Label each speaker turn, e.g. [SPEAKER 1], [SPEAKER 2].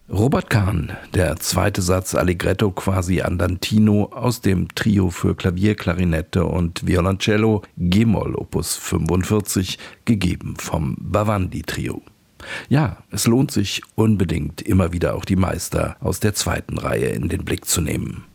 [SPEAKER 1] Robert Kahn, der zweite Satz Allegretto quasi andantino aus dem Trio für Klavier, Klarinette und Violoncello G-Moll Opus 45, gegeben vom Bhavandi Trio. Ja, es lohnt sich unbedingt, immer wieder auch die Meister aus der zweiten Reihe in den Blick zu nehmen.